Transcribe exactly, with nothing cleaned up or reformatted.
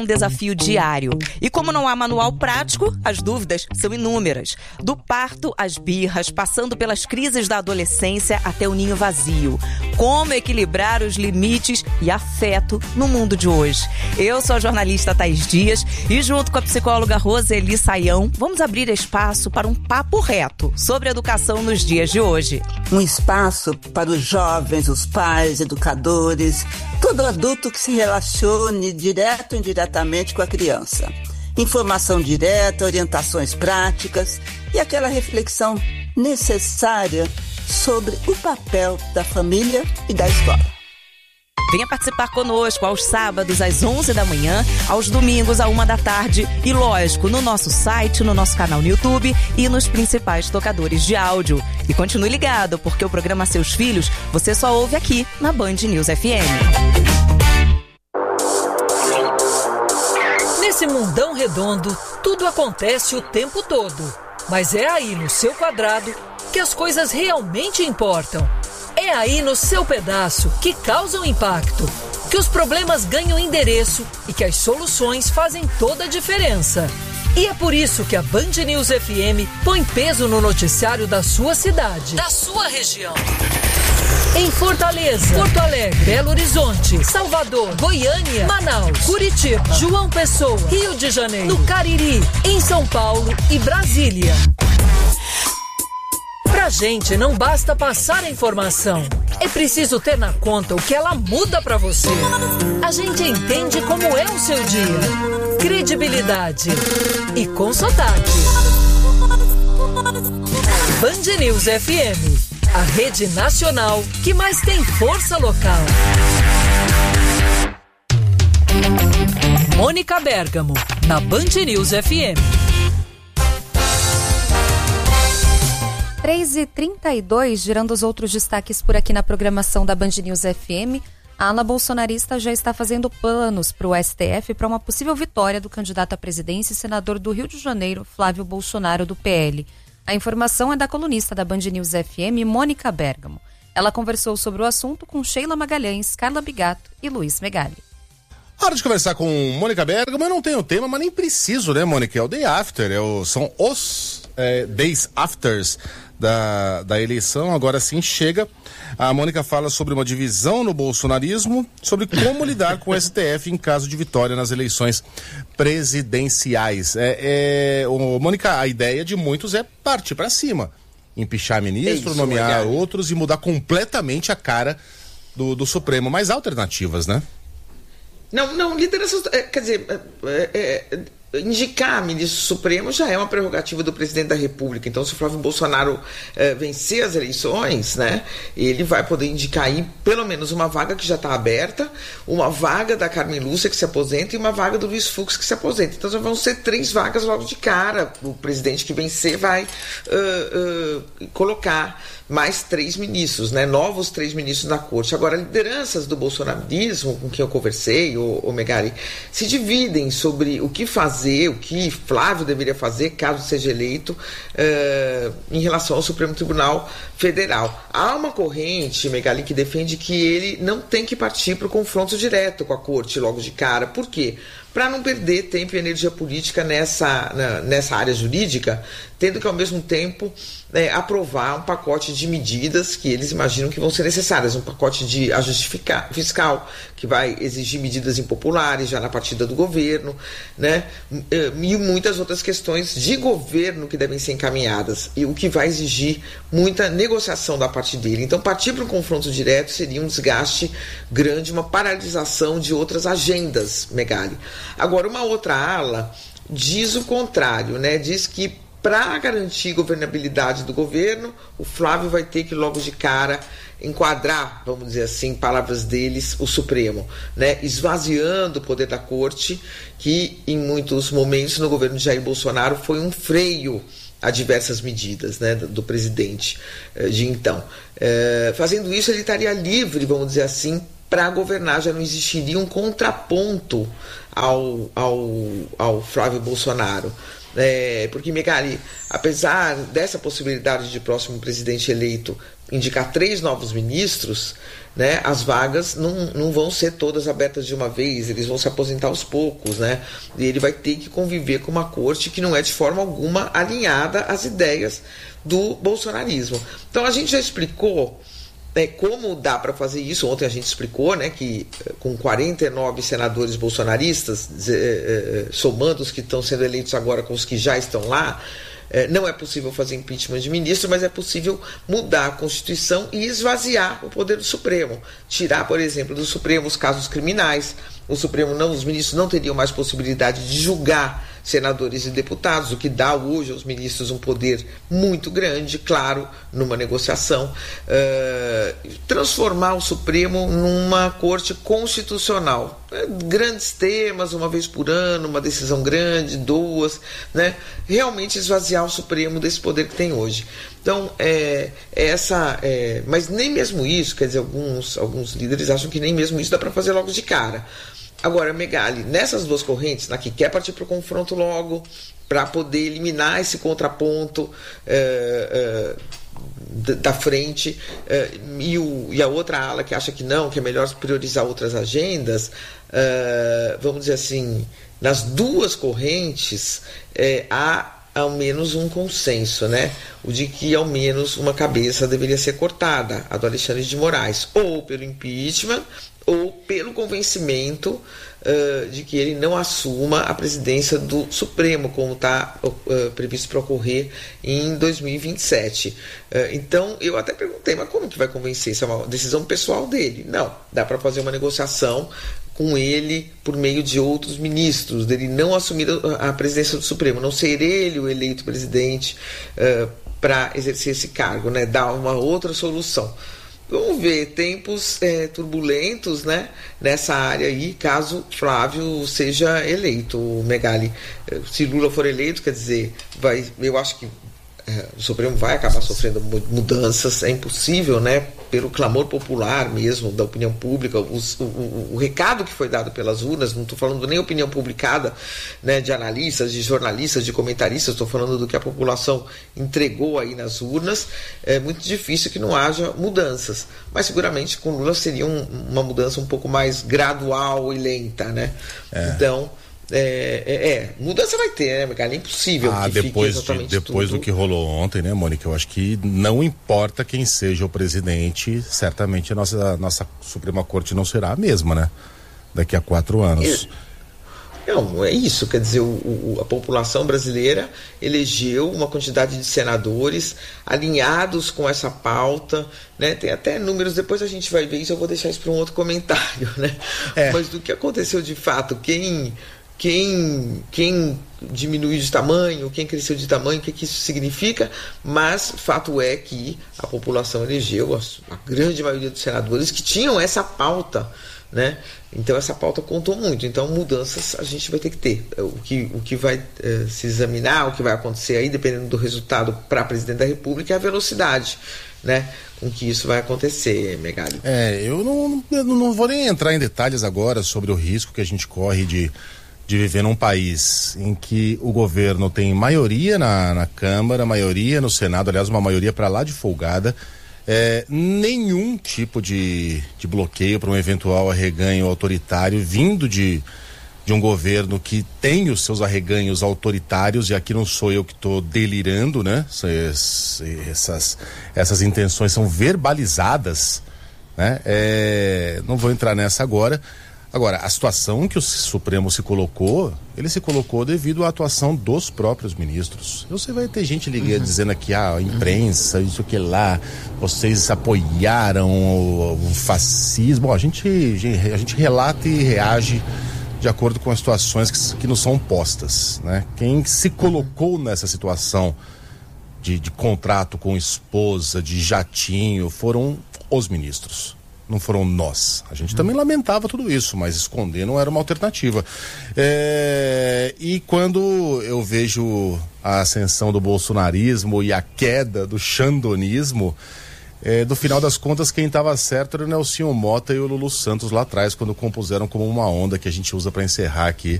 um desafio diário. E como não há manual prático, as dúvidas são inúmeras. Do parto às birras, passando pelas crises da adolescência até o ninho vazio. Como equilibrar os limites e afeto no mundo de hoje? Eu sou a jornalista Thaís Dias e junto com a psicóloga Roseli Saião, vamos abrir espaço para um papo reto sobre educação nos dias de hoje. Um espaço para os jovens, os pais, educadores, todo adulto que se relacione direto ou indiretamente com a criança. Informação direta, orientações práticas e aquela reflexão necessária sobre o papel da família e da escola. Venha participar conosco aos sábados às onze da manhã, aos domingos à uma da tarde e, lógico, no nosso site, no nosso canal no YouTube e nos principais tocadores de áudio. E continue ligado, porque o programa Seus Filhos você só ouve aqui na Band News F M. Nesse mundão redondo, tudo acontece o tempo todo. Mas é aí no seu quadrado que as coisas realmente importam. É aí no seu pedaço que causam impacto, que os problemas ganham endereço e que as soluções fazem toda a diferença. E é por isso que a Band News F M põe peso no noticiário da sua cidade, da sua região. Em Fortaleza, Porto Alegre, Belo Horizonte, Salvador, Goiânia, Manaus, Curitiba, João Pessoa, Rio de Janeiro, no Cariri, em São Paulo e Brasília. Pra gente não basta passar a informação, é preciso ter na conta o que ela muda pra você. A gente entende como é o seu dia, credibilidade e com sotaque. Band News F M, a rede nacional que mais tem força local. Mônica Bergamo, na Band News F M. três e trinta e dois, girando os outros destaques por aqui na programação da Band News F M, a ala bolsonarista já está fazendo planos para o S T F para uma possível vitória do candidato à presidência e senador do Rio de Janeiro, Flávio Bolsonaro, do P L. A informação é da colunista da Band News F M, Mônica Bergamo. Ela conversou sobre o assunto com Sheila Magalhães, Carla Bigato e Luiz Megali. Hora de conversar com Mônica Bergamo. Eu não tenho tema, mas nem preciso, né, Mônica? É o day after, é o, são os é, days afters Da, da eleição. Agora sim chega. A Mônica fala sobre uma divisão no bolsonarismo, sobre como lidar com o S T F em caso de vitória nas eleições presidenciais. É, é, o, Mônica, a ideia de muitos é partir para cima, empichar ministro, é isso, nomear é outros e mudar completamente a cara do, do Supremo. Mas há alternativas, né? Não, não, lideranças, é, quer dizer, é, é, indicar ministro supremo já é uma prerrogativa do presidente da República. Então, se o Flávio Bolsonaro é, vencer as eleições, né, ele vai poder indicar aí pelo menos uma vaga que já está aberta, uma vaga da Carmen Lúcia que se aposenta e uma vaga do Luiz Fux que se aposenta. Então, já vão ser três vagas logo de cara. O presidente que vencer vai uh, uh, colocar mais três ministros, né? Novos três ministros na corte. Agora, lideranças do bolsonarismo, com quem eu conversei, o, o Megali, se dividem sobre o que fazer, o que Flávio deveria fazer, caso seja eleito, uh, em relação ao Supremo Tribunal Federal. Há uma corrente, Megali, que defende que ele não tem que partir para o confronto direto com a corte logo de cara. Por quê? Para não perder tempo e energia política nessa, na, nessa área jurídica, tendo que, ao mesmo tempo, é, aprovar um pacote de medidas que eles imaginam que vão ser necessárias, um pacote de ajuste fiscal, que vai exigir medidas impopulares já na partida do governo, né? E muitas outras questões de governo que devem ser encaminhadas, e o que vai exigir muita negociação da parte dele. Então, partir para um confronto direto seria um desgaste grande, uma paralisação de outras agendas, Megali. Agora, uma outra ala diz o contrário, né? Diz que para garantir governabilidade do governo, o Flávio vai ter que logo de cara enquadrar, vamos dizer assim, palavras deles, o Supremo, né? Esvaziando o poder da corte, que em muitos momentos no governo de Jair Bolsonaro foi um freio a diversas medidas, né, do, do presidente de então. É, fazendo isso, ele estaria livre, vamos dizer assim, para governar, já não existiria um contraponto ao, ao, ao Flávio Bolsonaro. É, porque, Megali, apesar dessa possibilidade de próximo presidente eleito indicar três novos ministros, né, as vagas não, não vão ser todas abertas de uma vez, eles vão se aposentar aos poucos, né, e ele vai ter que conviver com uma corte que não é de forma alguma alinhada às ideias do bolsonarismo. Então a gente já explicou É, como dá para fazer isso. Ontem a gente explicou, né, que com quarenta e nove senadores bolsonaristas, é, é, somando os que estão sendo eleitos agora com os que já estão lá, é, não é possível fazer impeachment de ministro, mas é possível mudar a Constituição e esvaziar o poder do Supremo. Tirar, por exemplo, do Supremo os casos criminais. O Supremo não, os ministros não teriam mais possibilidade de julgar senadores e deputados, o que dá hoje aos ministros um poder muito grande, claro, numa negociação. Uh, transformar o Supremo numa corte constitucional. Grandes temas, uma vez por ano, uma decisão grande, duas, né? Realmente esvaziar o Supremo desse poder que tem hoje. Então, é, é essa. É, mas nem mesmo isso, quer dizer, alguns, alguns líderes acham que nem mesmo isso dá para fazer logo de cara. Agora, Megali, nessas duas correntes, na que quer partir para o confronto logo, para poder eliminar esse contraponto é, é, da frente, é, e, o, e a outra ala que acha que não, que é melhor priorizar outras agendas, é, vamos dizer assim, nas duas correntes é, há ao menos um consenso, né? O de que ao menos uma cabeça deveria ser cortada, a do Alexandre de Moraes, ou pelo impeachment, ou pelo convencimento uh, de que ele não assuma a presidência do Supremo, como está uh, previsto para ocorrer em dois mil e vinte e sete. Uh, então, eu até perguntei, mas como que vai convencer? Isso é uma decisão pessoal dele? Não, dá para fazer uma negociação com ele por meio de outros ministros, dele não assumir a presidência do Supremo, não ser ele o eleito presidente uh, para exercer esse cargo, né? Dar uma outra solução. Vamos ver, tempos é, turbulentos, né, nessa área aí, caso Flávio seja eleito, Megali. Se Lula for eleito, quer dizer, vai, eu acho que é, o Supremo vai acabar sofrendo mudanças, é impossível, né, pelo clamor popular mesmo, da opinião pública, os, o, o, o recado que foi dado pelas urnas, não estou falando nem opinião publicada, né, de analistas, de jornalistas, de comentaristas, estou falando do que a população entregou aí nas urnas. É muito difícil que não haja mudanças, mas seguramente com Lula seria um, uma mudança um pouco mais gradual e lenta, né? É. Então, É, é, é, mudança vai ter, né, Megali? É impossível ah, que depois, fique exatamente de, depois tudo. do que rolou ontem, né, Mônica? Eu acho que não importa quem seja o presidente, certamente a nossa, nossa Suprema Corte não será a mesma, né? Daqui a quatro anos. É, não, é isso, quer dizer, o, o, a população brasileira elegeu uma quantidade de senadores alinhados com essa pauta, né? Tem até números, depois a gente vai ver isso, eu vou deixar isso para um outro comentário, né? É. Mas do que aconteceu de fato, quem... Quem, quem diminuiu de tamanho, quem cresceu de tamanho, o que, que isso significa, mas fato é que a população elegeu a, a grande maioria dos senadores que tinham essa pauta, né? Então essa pauta contou muito, então mudanças a gente vai ter que ter. O que, o que vai eh, se examinar, o que vai acontecer aí, dependendo do resultado para presidente da República, é a velocidade, né, com que isso vai acontecer, Megali. É, eu não, eu não vou nem entrar em detalhes agora sobre o risco que a gente corre de de viver num país em que o governo tem maioria na, na Câmara, maioria no Senado, aliás, uma maioria para lá de folgada, é, nenhum tipo de, de bloqueio para um eventual arreganho autoritário vindo de, de um governo que tem os seus arreganhos autoritários, e aqui não sou eu que estou delirando, né? Essas, essas, essas intenções são verbalizadas, né? É, não vou entrar nessa agora. Agora, a situação que o Supremo se colocou, ele se colocou devido à atuação dos próprios ministros. Você vai ter gente ligando, uhum. dizendo aqui, ah, a imprensa, isso que lá, vocês apoiaram o, o fascismo. Bom, a gente, a gente relata e reage de acordo com as situações que, que nos são postas, né? Quem se colocou nessa situação de, de contrato com esposa, de jatinho, foram os ministros. Não foram nós. A gente hum. também lamentava tudo isso, mas esconder não era uma alternativa. É... E quando eu vejo a ascensão do bolsonarismo e a queda do xandonismo, É, do final das contas, quem estava certo era o Nelsinho Mota e o Lulu Santos lá atrás, quando compuseram Como Uma Onda, que a gente usa para encerrar aqui